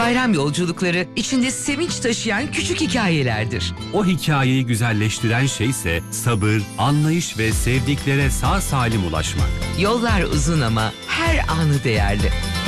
Bayram yolculukları içinde sevinç taşıyan küçük hikayelerdir. O hikayeyi güzelleştiren şey ise sabır, anlayış ve sevdiklere sağ salim ulaşmak. Yollar uzun ama her anı değerli.